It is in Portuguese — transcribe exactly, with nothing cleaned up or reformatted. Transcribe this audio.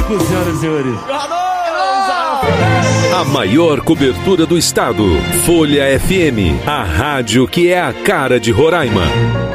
cinco, senhoras e senhores. A maior cobertura do estado. Folha F M, a rádio que é a cara de Roraima.